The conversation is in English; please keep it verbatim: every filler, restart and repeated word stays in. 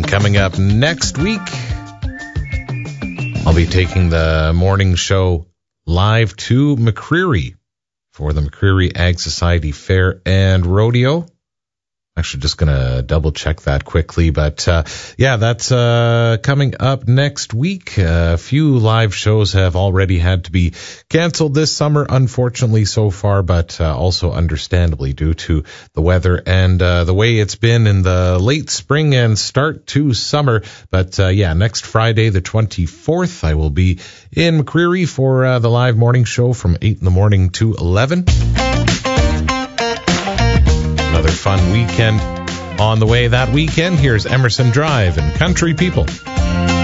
Coming up next week, I'll be taking the morning show live to McCreary for the McCreary Ag Society Fair and Rodeo. Actually, just going to double check that quickly. But uh, yeah, that's uh, coming up next week. A few live shows have already had to be canceled this summer, unfortunately, so far, but uh, also understandably due to the weather and uh, the way it's been in the late spring and start to summer. But uh, yeah, next Friday, the twenty-fourth, I will be in McCreary for uh, the live morning show from eight in the morning to eleven. Another fun weekend on the way that weekend. Here's Emerson Drive and Country People.